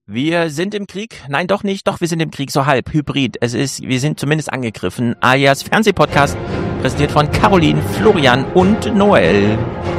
Wir sind im Krieg. Nein, doch nicht. Doch, wir sind im Krieg. So halb. Hybrid. Wir sind zumindest angegriffen. Alias Fernsehpodcast. Präsentiert von Caroline, Florian und Noel.